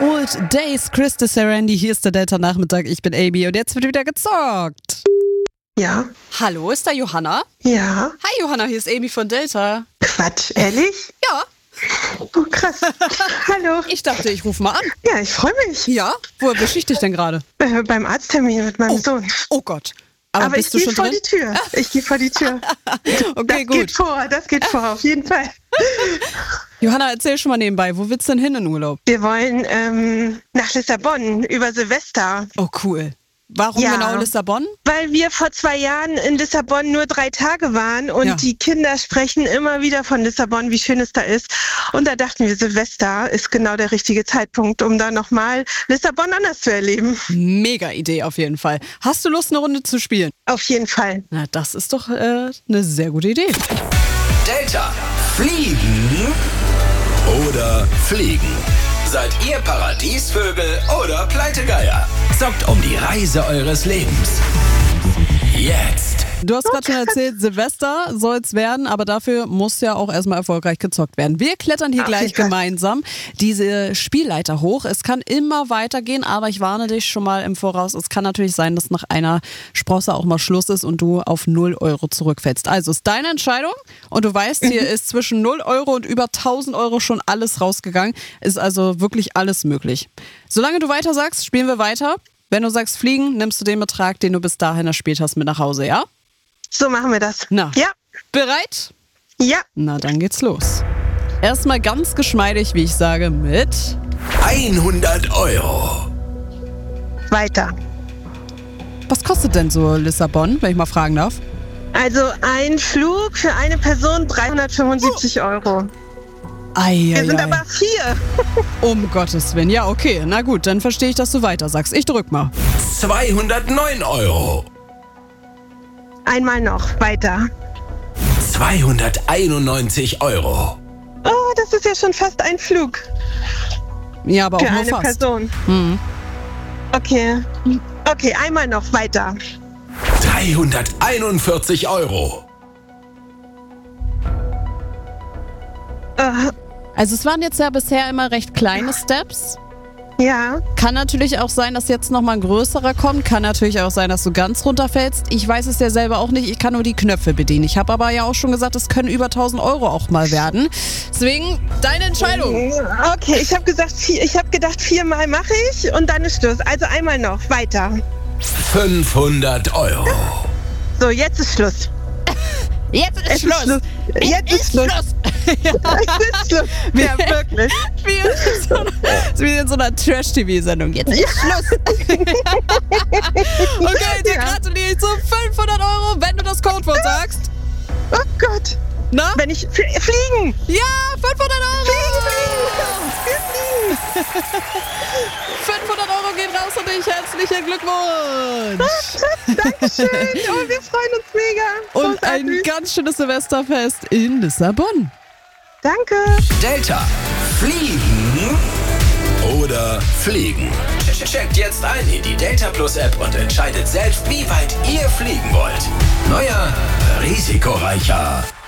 Old Days, Chris de Serendi, hier ist der Delta-Nachmittag, ich bin Amy und jetzt wird wieder gezockt. Ja. Hallo, ist da Johanna? Ja. Hi Johanna, hier ist Amy von Delta. Quatsch, ehrlich? Ja. Oh, krass. Hallo. Ich dachte, ich rufe mal an. Ja, ich freue mich. Ja? Wo erwische ich dich denn gerade? Beim Arzttermin mit meinem Sohn. Oh Gott. Aber ich bist du gehe schon vor drin? die Tür. Ich gehe vor die Tür. Okay, gut. Das geht vor, auf jeden Fall. Johanna, erzähl schon mal nebenbei, wo willst du denn hin in Urlaub? Wir wollen nach Lissabon über Silvester. Oh, cool. Warum genau Lissabon? Weil wir vor 2 Jahren in Lissabon nur 3 Tage waren und die Kinder sprechen immer wieder von Lissabon, wie schön es da ist. Und da dachten wir, Silvester ist genau der richtige Zeitpunkt, um da nochmal Lissabon anders zu erleben. Mega Idee auf jeden Fall. Hast du Lust, eine Runde zu spielen? Auf jeden Fall. Na, das ist doch eine sehr gute Idee. Delta. Fliegen oder fliegen? Seid ihr Paradiesvögel oder Pleitegeier? Zockt um die Reise eures Lebens. Jetzt. Du hast gerade schon erzählt, Silvester soll es werden, aber dafür muss ja auch erstmal erfolgreich gezockt werden. Wir klettern hier gleich gemeinsam diese Spielleiter hoch. Es kann immer weitergehen, aber ich warne dich schon mal im Voraus. Es kann natürlich sein, dass nach einer Sprosse auch mal Schluss ist und du auf 0 Euro zurückfällst. Also ist deine Entscheidung und du weißt, hier ist zwischen 0 Euro und über 1000 Euro schon alles rausgegangen. Ist also wirklich alles möglich. Solange du weiter sagst, spielen wir weiter. Wenn du sagst fliegen, nimmst du den Betrag, den du bis dahin erspielt hast, mit nach Hause, ja? So machen wir das. Na, ja. Bereit? Ja. Na, dann geht's los. Erstmal ganz geschmeidig, wie ich sage, mit 100 Euro. Weiter. Was kostet denn so Lissabon, wenn ich mal fragen darf? Also ein Flug für eine Person 375 Euro. Wir sind aber 4. Um Gottes Willen. Ja, okay. Na gut, dann verstehe ich, dass du weiter sagst. Ich drück mal. 209 Euro. Einmal noch. Weiter. 291 Euro. Oh, das ist ja schon fast ein Flug. Ja, aber auch für nur eine fast. Person. Mhm. Okay, einmal noch. Weiter. 341 Euro. Also es waren jetzt ja bisher immer recht kleine Steps. Ja. Kann natürlich auch sein, dass jetzt nochmal ein größerer kommt. Kann natürlich auch sein, dass du ganz runterfällst. Ich weiß es ja selber auch nicht. Ich kann nur die Knöpfe bedienen. Ich habe aber ja auch schon gesagt, es können über 1000 Euro auch mal werden. Deswegen, deine Entscheidung. Okay, ich habe gedacht, 4-mal mache ich und dann ist Schluss. Also einmal noch. Weiter. 500 Euro. So, jetzt ist Schluss. Jetzt ist Schluss. Jetzt ist Schluss. Ja. Jetzt ist Schluss. Ja, wirklich. Wie in so einer Trash-TV-Sendung. Jetzt ist Schluss. Okay, dir gratuliere ich zu 500 Euro, wenn du das Codewort sagst. Oh Gott. Na? Wenn ich fliegen. Ja, 500 Euro. Fliegen. 500 Euro gehen raus an dich. Herzlichen Glückwunsch. Dankeschön. Oh, wir freuen uns mega. Und ein ganz schönes Silvesterfest in Lissabon. Danke. Delta. Fliegen oder fliegen? Checkt jetzt ein in die Delta Plus App und entscheidet selbst, wie weit ihr fliegen wollt. Neuer, risikoreicher